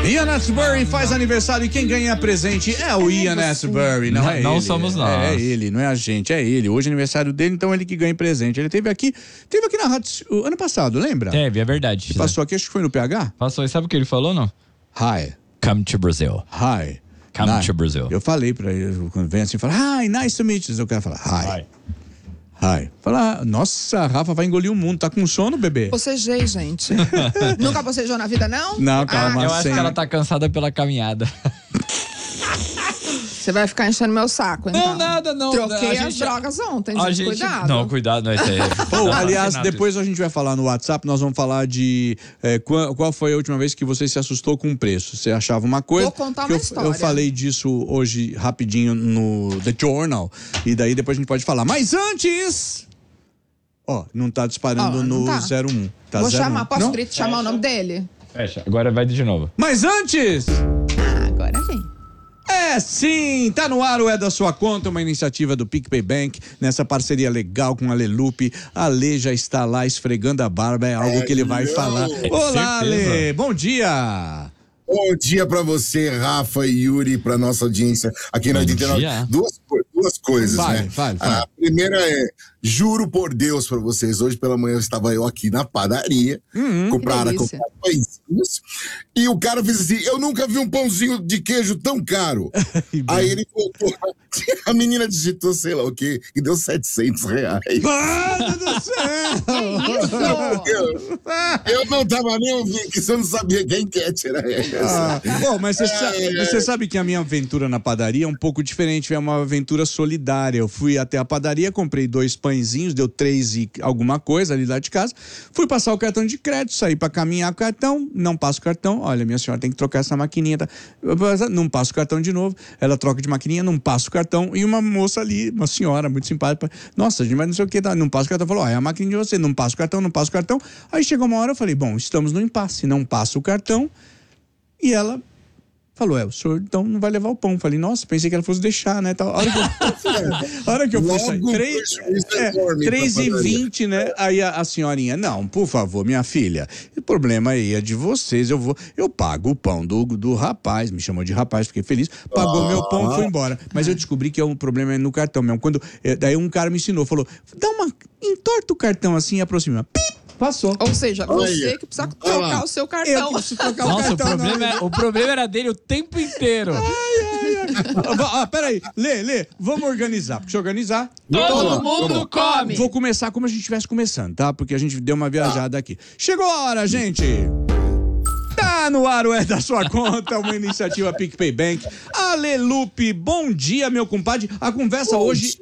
Ian Astbury faz aniversário e quem ganha presente é o Ian Astbury, não é ele. Não somos nós. É ele, não é a gente, é ele. Hoje é aniversário dele, então ele que ganha presente. Ele teve aqui na rádio ano passado, lembra? Teve, é verdade. Ele passou aqui, acho que foi no PH? Passou, e sabe o que ele falou, não? Hi. Come to Brazil. Hi. Come to Brazil. Eu falei pra ele, quando vem assim, fala, hi, nice to meet you. Eu quero falar, hi. Hi. Fala, nossa, a Rafa vai engolir o mundo. Tá com sono, bebê? Bocejei, gente. Nunca bocejou na vida, não? Não, calma. Eu acho que ela tá cansada pela caminhada. Você vai ficar enchendo meu saco, então. Não, nada, não. Troquei as drogas ontem, gente. Cuidado. Não, cuidado, não é sério. Aliás, depois a gente vai falar no WhatsApp, nós vamos falar de qual foi a última vez que você se assustou com o preço. Você achava uma coisa. Vou contar uma história. Eu falei disso hoje rapidinho no The Journal, e daí depois a gente pode falar. Mas antes... Ó, não tá disparando no 01. Tá Vou 01. chamar, posso chamar o nome dele? Fecha, agora vai de novo. Mas antes... Agora vem. É sim, tá no ar o É da Sua Conta, uma iniciativa do PicPay Bank, nessa parceria legal com a Lelupe. A Lê já está lá esfregando a barba, é algo que ele vai falar. Olá, Lê, bom dia! Bom dia pra você, Rafa e Yuri, pra nossa audiência aqui na 89. Duas coisas, né? Fale. A primeira é, juro por Deus pra vocês, hoje pela manhã estava eu aqui na padaria, comprar pãezinhos, e o cara fez assim, eu nunca vi um pãozinho de queijo tão caro. Aí ele voltou, a menina digitou sei lá o quê, e deu R$700. Mano do céu! Eu não tava nem ouvindo, que você não sabia que a enquete era essa. Bom, mas você sabe que a minha aventura na padaria é um pouco diferente, é uma aventura solidária. Eu fui até a padaria, comprei 2 pãezinhos, deu 3 e alguma coisa ali lá de casa, fui passar o cartão de crédito, saí pra caminhar com o cartão, não passo o cartão, olha, minha senhora tem que trocar essa maquininha, tá? Não passo o cartão de novo, ela troca de maquininha, não passo o cartão, e uma moça ali, uma senhora muito simpática, nossa, mas não sei o que, não passo o cartão, falou, é a máquina de você, não passo o cartão, aí chegou uma hora, eu falei, bom, estamos no impasse, não passo o cartão, e ela falou, o senhor então não vai levar o pão. Falei, nossa, pensei que ela fosse deixar, né? A hora que eu fui sair, 3h20, né? Aí a senhorinha, não, por favor, minha filha, o problema aí é de vocês, eu pago o pão do rapaz, me chamou de rapaz, fiquei feliz, pagou meu pão e foi embora. Mas eu descobri que o problema é no cartão mesmo. Daí um cara me ensinou, falou, entorta o cartão assim e aproxima, pip! Passou. Ou seja, você que precisa trocar o seu cartão. Eu preciso trocar o cartão. O problema era dele o tempo inteiro. Peraí, Lê, vamos organizar. Porque se organizar... Todo mundo come. Vou começar como a gente estivesse começando, tá? Porque a gente deu uma viajada aqui. Chegou a hora, gente! Tá no ar o É da Sua Conta, uma iniciativa PicPay Bank. Alelupe, bom dia, meu compadre. A conversa hoje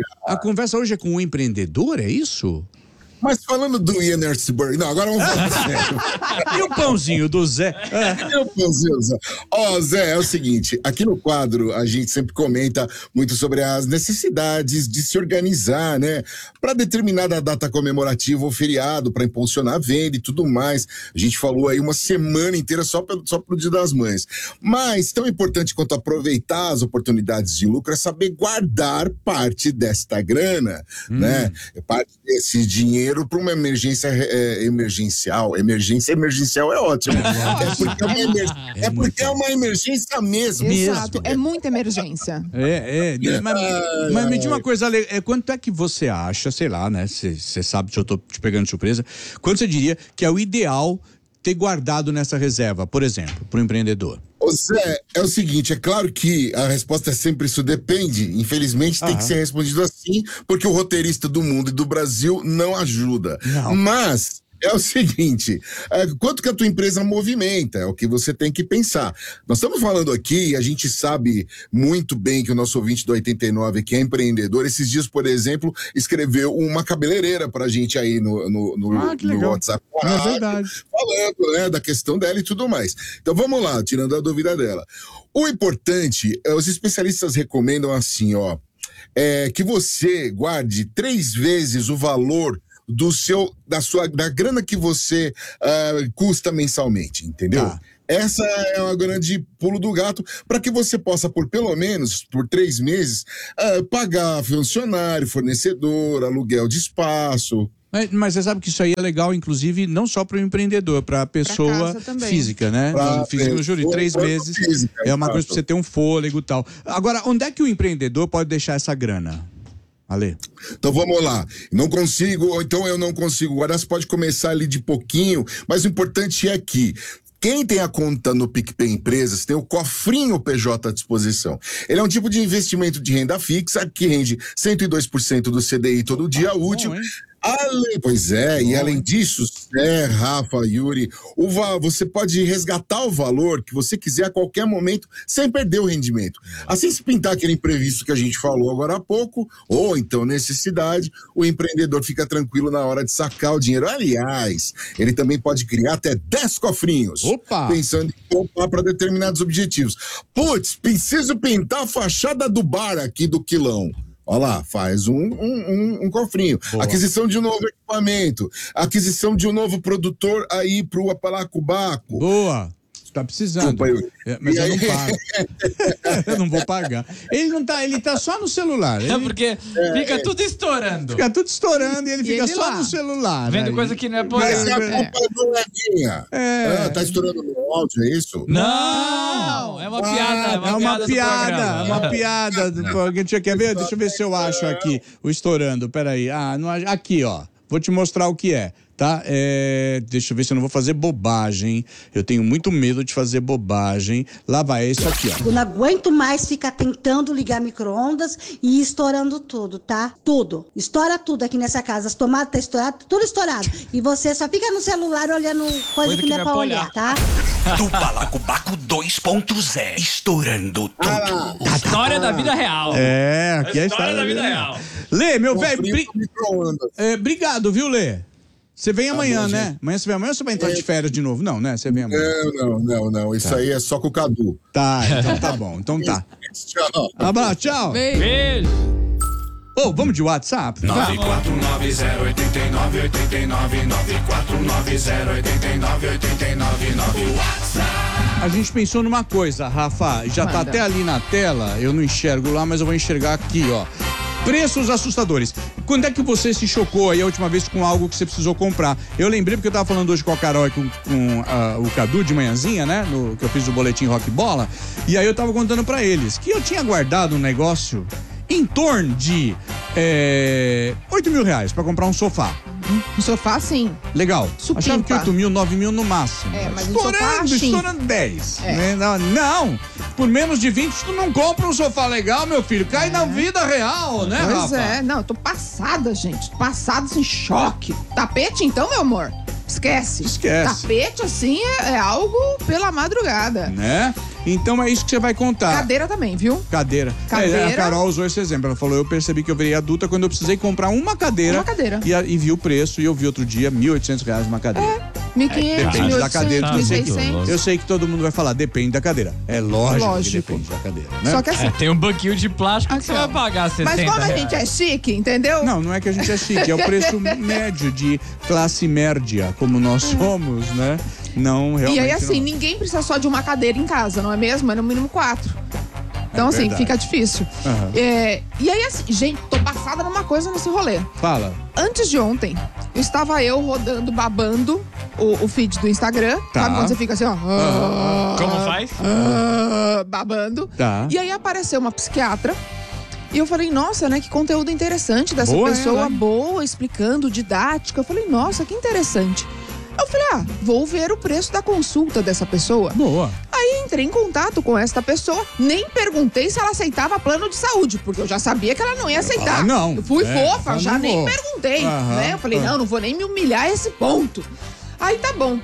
é com o empreendedor, é isso? Mas falando do Ian Astbury, não, agora vamos falar sério. E o pãozinho do Zé? E o pãozinho do Zé? Zé, é o seguinte, aqui no quadro a gente sempre comenta muito sobre as necessidades de se organizar, né? Para determinada data comemorativa ou feriado, para impulsionar a venda e tudo mais. A gente falou aí uma semana inteira só pro Dia das Mães. Mas tão importante quanto aproveitar as oportunidades de lucro é saber guardar parte desta grana, né? Parte desse dinheiro para uma emergência emergencial. Emergência emergencial é ótimo. Porque é uma emergência mesmo. Exato, é muita emergência. Mas me diz uma coisa, Ale, quanto é que você acha, sei lá, né? Você sabe se eu tô te pegando de surpresa, quanto você diria que é o ideal ter guardado nessa reserva, por exemplo, para o empreendedor? Zé, é o seguinte, é claro que a resposta é sempre isso depende, infelizmente tem que ser respondido assim, porque o roteirista do mundo e do Brasil não ajuda. Não. Mas é o seguinte, quanto que a tua empresa movimenta, é o que você tem que pensar. Nós estamos falando aqui, a gente sabe muito bem que o nosso ouvinte do 89, que é empreendedor, esses dias, por exemplo, escreveu uma cabeleireira pra gente aí no WhatsApp. É verdade. Falando, né, da questão dela e tudo mais. Então vamos lá, tirando a dúvida dela. O importante, os especialistas recomendam assim, que você guarde 3 vezes o valor da grana que você custa mensalmente, entendeu? Tá. Essa é uma grande pulo do gato para que você possa, por 3 meses, pagar funcionário, fornecedor, aluguel de espaço. Mas você sabe que isso aí é legal, inclusive, não só para o empreendedor, para a pessoa casa também. física, né? Física, juro, 3 meses física, é uma exato. coisa para você ter um fôlego e tal. Agora, onde é que o empreendedor pode deixar essa grana? Ale? Então vamos lá. Não consigo, ou então eu não consigo. Agora você pode começar ali de pouquinho, mas o importante é que quem tem a conta no PicPay Empresas tem o cofrinho PJ à disposição. Ele é um tipo de investimento de renda fixa que rende 102% do CDI todo dia útil. Bom, hein? Pois é, e além disso, Rafa, Yuri, você pode resgatar o valor que você quiser a qualquer momento, sem perder o rendimento. Assim, se pintar aquele imprevisto que a gente falou agora há pouco, ou então necessidade, o empreendedor fica tranquilo na hora de sacar o dinheiro. Aliás, ele também pode criar até 10 cofrinhos. Opa! Pensando em poupar para determinados objetivos. Putz, preciso pintar a fachada do bar aqui do Quilão. Olha lá, faz um cofrinho. Boa. Aquisição de um novo equipamento. Aquisição de um novo produtor aí pro Apalacubaco. Boa! Tá precisando. Desculpa, Yuri. Mas E eu aí? não pago. Eu não vou pagar. Ele tá só no celular. É Ele porque fica tudo estourando. fica tudo estourando e ele fica ele só lá. no celular. Vendo aí. coisa que não é Mas poder. é a culpa do Ledinha. Tá estourando no áudio, é isso? Não! É uma piada. É uma do piada, programa. é uma piada. Quer ver? Deixa eu ver se eu acho aqui o estourando. Peraí. Não, aqui, ó. Vou te mostrar o que é, tá? Deixa eu ver se eu não vou fazer bobagem. Eu tenho muito medo de fazer bobagem. Lá vai, é isso aqui, ó. Eu não aguento mais ficar tentando ligar micro-ondas e ir estourando tudo, tá? Tudo. Estoura tudo aqui nessa casa. As tomadas tá estourado, tudo estourado. E você só fica no celular olhando coisa que não é pra olhar, tá? Do Balacobaco 2.0. Estourando tudo. História da vida real. Aqui é a história da vida real. Lê, meu velho, Cofrinho com micro-ondas. obrigado, viu, Lê? Você vem amanhã, bom, né? Amanhã você vem amanhã ou você vai entrar de férias de novo? Não, né? Você vem amanhã. Não. Isso aí é só com o Cadu. Tá, então tá bom. Então tá. Tchau. Abraço, tchau. Beijo. Beijo. Ô, vamos de WhatsApp? 949-089-89. 949-089-89. A gente pensou numa coisa, Rafa. Já tá Manda. até ali na tela. Eu não enxergo lá, mas eu vou enxergar aqui, ó. Preços assustadores. Quando é que você se chocou aí a última vez com algo que você precisou comprar? Eu lembrei porque eu tava falando hoje com a Carol e com o Cadu de manhãzinha, né? Que eu fiz o boletim Rock Bola. E aí eu tava contando pra eles que eu tinha guardado um negócio em torno de R$8.000 pra comprar um sofá. Um sofá, sim. Legal. Supimpa. Achava que 8.000, 9.000 no máximo. Mas um sofá, sim. Estourando 10. Né? Não, por menos de 20 tu não compra um sofá legal, meu filho. Cai na vida real, né, Pois Rafa? não, eu tô passada, gente. Passada, assim, choque. Tapete, então, meu amor? Esquece. Tapete, assim, é algo pela madrugada. Né? Então é isso que você vai contar. Cadeira também, viu? Cadeira. Cadeira. A Carol usou esse exemplo. Ela falou, eu percebi que eu virei adulta quando eu precisei comprar uma cadeira. Uma cadeira. E vi o preço, e eu vi outro dia R$1.800 uma cadeira. 1.500, Depende da cadeira. 1.600. Eu sei que todo mundo vai falar, depende da cadeira. É lógico que Lógico. depende da cadeira, né? Só que assim, Tem um banquinho de plástico que você vai pagar 60 mas como a reais. gente é chique, entendeu? Não é que a gente é chique, é o preço médio de classe média, como nós somos, né? Não, realmente E aí, assim, não. ninguém precisa só de uma cadeira em casa, não é mesmo? É no mínimo 4. Então, assim, verdade. fica difícil. Aham. E aí, assim, gente, tô passada numa coisa nesse rolê. Fala. Antes de ontem, estava eu rodando, babando o feed do Instagram. Tá. Sabe quando você fica assim, ó? Como faz? Babando. Tá. E aí apareceu uma psiquiatra. E eu falei, nossa, né, que conteúdo interessante dessa Boa pessoa ela, hein? boa, explicando, didática. Eu falei, nossa, que interessante. Eu falei, vou ver o preço da consulta dessa pessoa. Boa. Aí entrei em contato com esta pessoa, nem perguntei se ela aceitava plano de saúde, porque eu já sabia que ela não ia aceitar. não. Eu fui fofa, eu já não nem vou. perguntei, Aham, né? Eu falei, não vou nem me humilhar a esse ponto. Aí tá bom.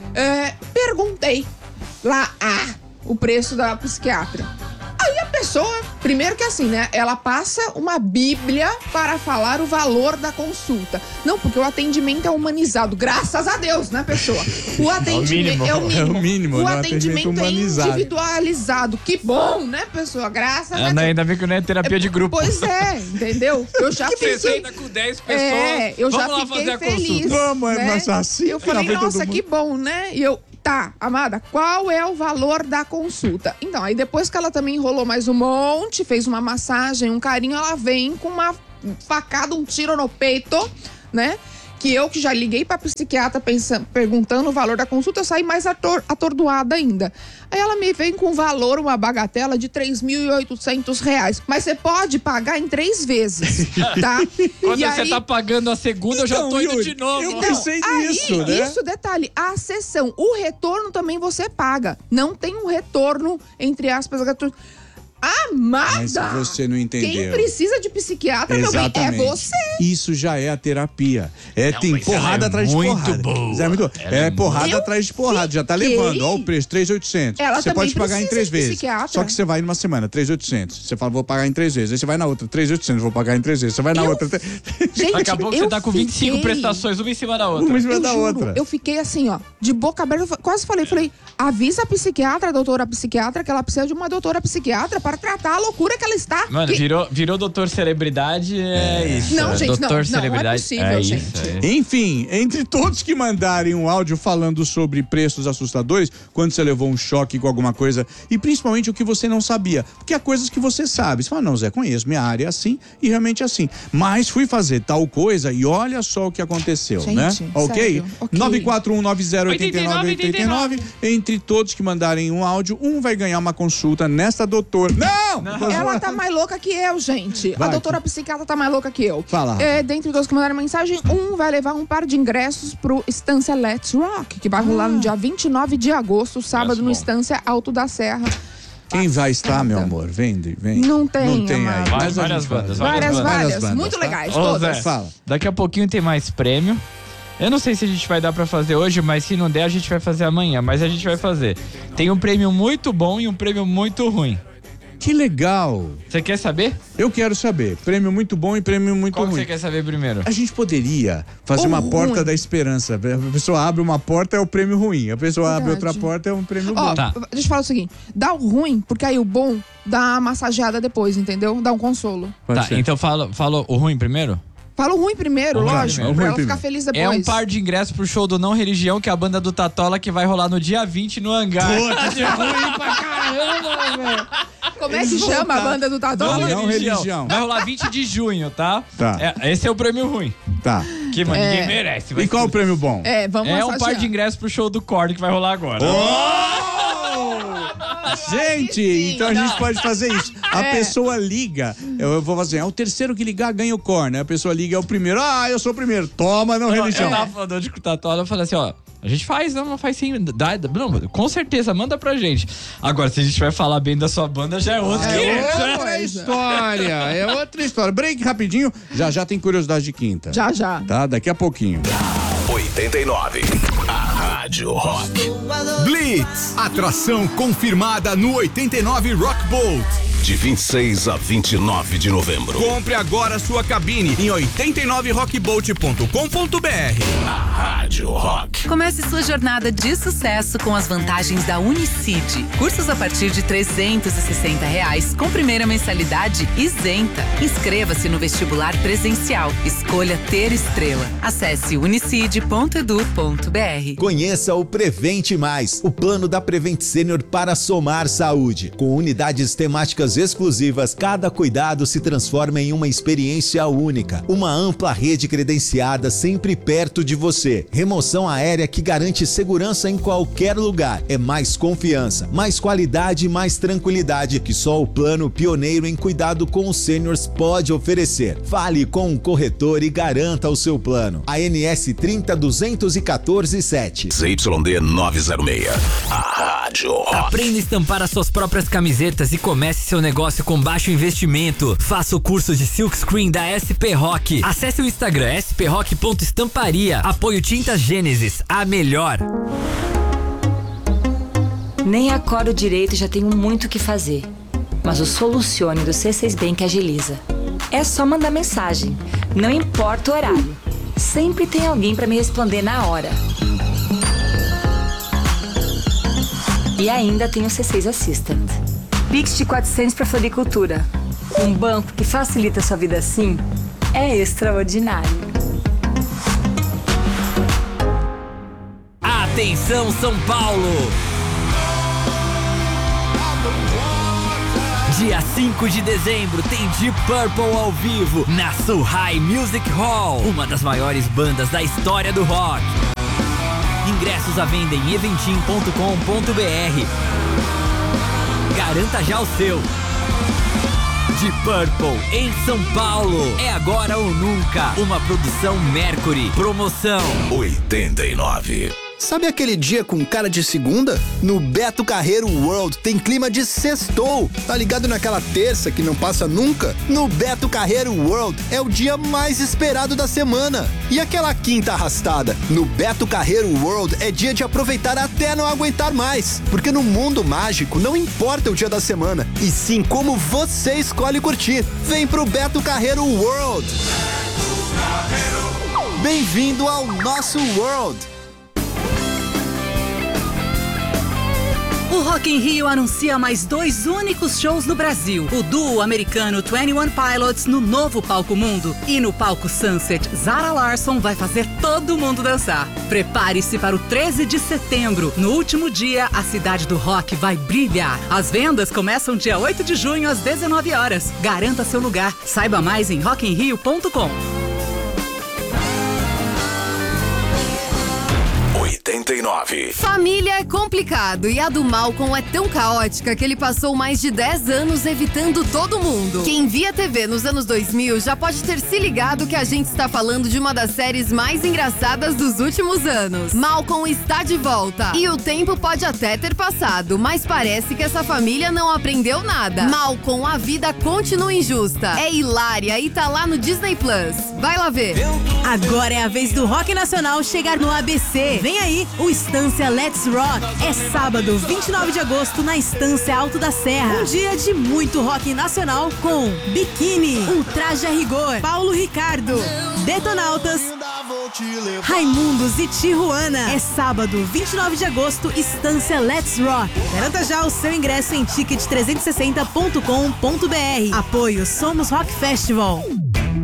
Perguntei lá, o preço da psiquiatra. Aí a pessoa, primeiro que assim, né? Ela passa uma bíblia para falar o valor da consulta. Não, porque o atendimento é humanizado. Graças a Deus, né, pessoa? O atendimento mínimo. é o mínimo. É o mínimo, O né? atendimento é humanizado. individualizado. Que bom, né, pessoa? Graças a Deus. Ainda bem que não é terapia de grupo. Pois é, entendeu? Eu já Você fiquei... senta com 10 pessoas. eu já Vamos lá fiquei fazer a feliz. consulta. Vamos, né? mas assim, Eu falei, na frente de todo nossa, mundo. que bom, né? E eu, tá, amada, qual é o valor da consulta? Então, aí depois que ela também enrolou mais um monte, fez uma massagem, um carinho, ela vem com uma facada, um tiro no peito, né? que eu que já liguei pra psiquiatra perguntando o valor da consulta, eu saí mais atordoada ainda. Aí ela me vem com valor, uma bagatela de R$3.800. Mas você pode pagar em 3 vezes, tá? Quando você tá pagando a segunda, eu já tô indo Yuri, de novo. eu pensei nisso, né? Isso, detalhe, a sessão, o retorno também você paga. Não tem um retorno, entre aspas, gratuito. Amada! Mas você não entendeu. Quem precisa de psiquiatra, Exatamente. meu bem, é você. Isso já é a terapia. Tem mas porrada ela é atrás de muito porrada. boa. Ela é muito boa. É porrada Eu atrás de porrada. Já tá fiquei- levando. Ó o preço, 3.800. Ela Você também pode pagar em precisa 3 de vezes. psiquiatra. Só que você vai numa semana, 3.800. Você fala, vou pagar em 3 vezes. Aí você vai na outra, 3.800, vou pagar em 3 vezes. Você vai na outra. Gente, Daqui a pouco você tá com 25 fiquei- prestações, uma em cima da outra. Uma em cima Eu da juro, outra. eu fiquei assim, ó, de boca aberta, eu quase falei, avisa a psiquiatra, a doutora psiquiatra, que ela precisa de uma doutora psiquiatra para tratar a loucura que ela está. Mano, Que- virou doutor celebridade, é isso. Não, gente, doutor não é celebridade. possível, isso, gente. é. Enfim, entre todos que mandarem um áudio falando sobre preços assustadores, quando você levou um choque com alguma coisa, e principalmente o que você não sabia, porque há coisas que você sabe. Você fala, não, Zé, conheço, minha área é assim e realmente é assim. Mas fui fazer tal coisa e olha só o que aconteceu, Gente, né? sério, Ok? ok. 941908989. Entre todos que mandarem um áudio, um vai ganhar uma consulta nesta doutora. Não! Ela tá mais louca que eu, gente. Vai. A doutora psiquiatra tá mais louca que eu. Fala. Dentre todos que mandaram mensagem, um vai levar um par de ingressos pro Estância Let's Rock, que vai rolar no dia 29 de agosto, sábado, no bom. Estância Alto da Serra. Quem vai estar, meu amor? Vem. Não tem, Não tem aí. amado. Mas a Várias gente faz. bandas, Várias, bandas, muito tá? legais, Ô, todas. Zé, Fala. daqui a pouquinho tem mais prêmio. Eu não sei se a gente vai dar pra fazer hoje, mas se não der, a gente vai fazer amanhã. Mas a gente vai fazer. Tem um prêmio muito bom e um prêmio muito ruim. Que legal! Você quer saber? Eu quero saber. Prêmio muito bom e prêmio muito Qual que ruim. você quer saber primeiro? A gente poderia fazer Ou uma porta ruim. da esperança. A pessoa abre uma porta, é o prêmio ruim. A pessoa abre Verdade. outra porta, é um prêmio Ó, bom. Tá. deixa eu falar o seguinte: dá o ruim, porque aí o bom dá uma massageada depois, entendeu? Dá um consolo. Pode Tá, ser. então fala o ruim primeiro? Fala o ruim primeiro, O ruim lógico, primeiro. pra O ela ruim ficar primeiro. feliz depois. É um par de ingressos pro show do Não Religião, que é a banda do Tatola, que vai rolar no dia 20 no Hangar. Como é que chama a banda do Tatu? Não Religião. Vai rolar 20 de junho, tá? Tá. Esse é o prêmio ruim. Tá. Que, mano, ninguém merece. E qual o prêmio bom? Vamos É um massagear. par de ingressos pro show do Korn que vai rolar agora. Gente, então a gente pode fazer isso. A pessoa liga, eu vou fazer, é o terceiro que ligar ganha o corner. A pessoa liga, é o primeiro. Ah, eu sou o primeiro. Toma, não religião. Eu tava falando hoje com o Tatola, eu falei assim, ó, a gente faz, não faz sim. Não, com certeza, manda pra gente. Agora, se a gente vai falar bem da sua banda, já é outro. Outra história, é outra história. Break rapidinho, já tem curiosidade de quinta. Já. Tá, daqui a pouquinho. 89. A Rádio Rock. Blitz, atração confirmada no 89 Rock Boat. De 26 a 29 de novembro. Compre agora sua cabine em 89rockboat.com.br. A Rádio Rock. Comece sua jornada de sucesso com as vantagens da Unicid. Cursos a partir de R$360 com primeira mensalidade isenta. Inscreva-se no vestibular presencial. Escolha ter estrela. Acesse unicid.edu.br. Conheça o Prevente Mais, o plano da Prevent Senior para somar saúde. Com unidades temáticas exclusivas, cada cuidado se transforma em uma experiência única. Uma ampla rede credenciada sempre perto de você. Remoção aérea que garante segurança em qualquer lugar. É mais confiança, mais qualidade e mais tranquilidade que só o plano pioneiro em cuidado com os sêniors pode oferecer. Fale com um corretor e garanta o seu plano. ANS 302147. ZYD 906. A Rádio Rock. Aprenda a estampar as suas próprias camisetas e comece seu negócio com baixo investimento. Faça o curso de Silkscreen da SP Rock. Acesse o Instagram sprock.estamparia. Apoio Tintas Gênesis, a melhor. Nem acordo direito e já tenho muito o que fazer. Mas o Solucione do C6 Bank agiliza. É só mandar mensagem, não importa o horário. Sempre tem alguém para me responder na hora. E ainda tem o C6 Assistant. Pix de 400 para floricultura. Um banco que facilita sua vida assim é extraordinário. Atenção, São Paulo! Dia 5 de dezembro tem Deep Purple ao vivo na Sulhai Music Hall, uma das maiores bandas da história do rock. Ingressos à venda em eventim.com.br. Garanta já o seu. Deep Purple em São Paulo. É agora ou nunca. Uma produção Mercury. Promoção 89. Sabe aquele dia com cara de segunda? No Beto Carreiro World tem clima de sextou. Tá ligado naquela terça que não passa nunca? No Beto Carreiro World é o dia mais esperado da semana. E aquela quinta arrastada? No Beto Carreiro World é dia de aproveitar até não aguentar mais. Porque no mundo mágico não importa o dia da semana, e sim como você escolhe curtir. Vem pro Beto Carreiro World. Bem-vindo ao nosso World. O Rock in Rio anuncia mais 2 únicos shows no Brasil. O duo americano 21 Pilots no novo Palco Mundo. E no Palco Sunset, Zara Larsson vai fazer todo mundo dançar. Prepare-se para o 13 de setembro. No último dia, a cidade do rock vai brilhar. As vendas começam dia 8 de junho às 19 horas. Garanta seu lugar. Saiba mais em rockinrio.com. 89. Família é complicado e a do Malcolm é tão caótica que ele passou mais de 10 anos evitando todo mundo. Quem via TV nos anos 2000 já pode ter se ligado que a gente está falando de uma das séries mais engraçadas dos últimos anos. Malcolm está de volta e o tempo pode até ter passado, mas parece que essa família não aprendeu nada. Malcolm, a vida continua injusta. É hilária e tá lá no Disney Plus. Vai lá ver. Agora é a vez do rock nacional chegar no ABC. Vem aí, o Estância Let's Rock. É sábado, 29 de agosto, na Estância Alto da Serra. Um dia de muito rock nacional com Biquíni, Ultraje a Rigor, Paulo Ricardo, Detonautas, Raimundos e Tijuana. É sábado, 29 de agosto, Estância Let's Rock. Garanta já o seu ingresso em ticket360.com.br. Apoio Somos Rock Festival.